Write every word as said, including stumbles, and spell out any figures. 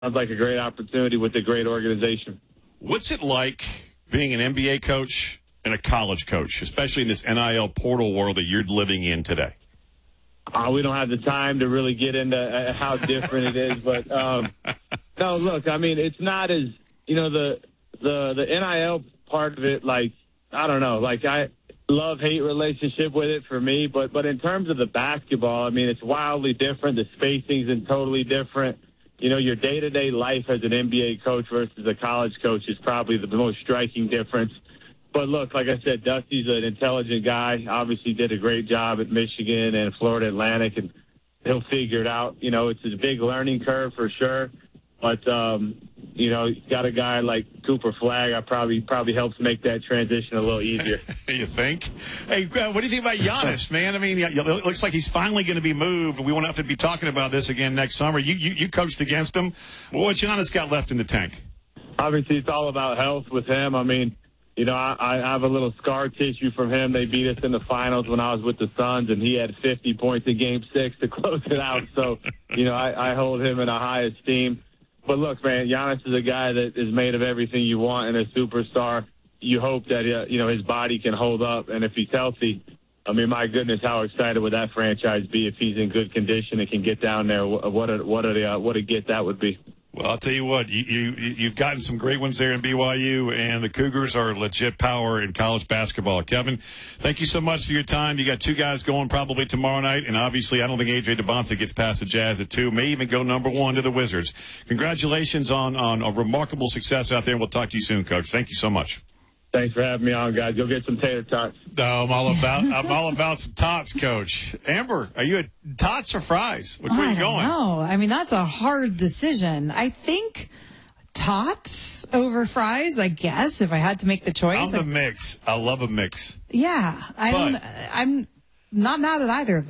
sounds like a great opportunity with a great organization. What's it like being an N B A coach and a college coach, especially in this N I L portal world that you're living in today? Uh, we don't have the time to really get into uh, how different it is, but um, no, look, I mean, it's not as, you know, the the the N I L part of it, like, I don't know, like I love-hate relationship with it for me, but but in terms of the basketball, I mean, it's wildly different. The spacing's in totally different. You know, your day-to-day life as an N B A coach versus a college coach is probably the most striking difference. But look, like I said, Dusty's an intelligent guy. Obviously did a great job at Michigan and Florida Atlantic, and he'll figure it out. You know, it's a big learning curve for sure. But, um, you know, got a guy like Cooper Flagg. I probably probably helps make that transition a little easier. You think? Hey, uh, what do you think about Giannis, man? I mean, it looks like he's finally going to be moved. We won't have to be talking about this again next summer. You you, you coached against him. What's Giannis got left in the tank? Obviously, it's all about health with him. I mean, you know, I, I have a little scar tissue from him. They beat us in the finals when I was with the Suns, and he had fifty points in Game Six to close it out. So, you know, I, I hold him in a high esteem. But look, man, Giannis is a guy that is made of everything you want in a superstar. You hope that, uh, you know, his body can hold up. And if he's healthy, I mean, my goodness, how excited would that franchise be if he's in good condition and can get down there? What a, what a, uh, what a get that would be. Well, I'll tell you what, you, you, you've gotten some great ones there in B Y U, and the Cougars are legit power in college basketball. Kevin, thank you so much for your time. You got two guys going probably tomorrow night, and obviously I don't think A J DeBonta gets past the Jazz at two, may even go number one to the Wizards. Congratulations on, on a remarkable success out there, and we'll talk to you soon, Coach. Thank you so much. Thanks for having me on, guys. Go get some tater tots. No, I'm all about I'm all about some tots, Coach. Amber, are you at tots or fries? Which way are you going? No, I mean, that's a hard decision. I think tots over fries, I guess, if I had to make the choice. I'm a mix. I love a mix. Yeah, I but, don't. I'm not mad at either of them.